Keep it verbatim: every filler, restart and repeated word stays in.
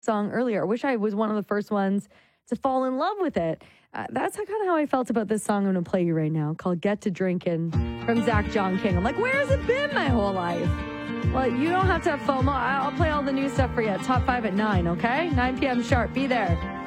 song earlier. I wish I was one of the first ones to fall in love with it. Uh, that's kind of how I felt about this song I'm going to play you right now, called Get to Drinkin' from Zach John King. I'm like, where has it been my whole life? Well, you don't have to have FOMO. I'll play all the new stuff for you. Top five at nine, okay? nine p.m. sharp. Be there.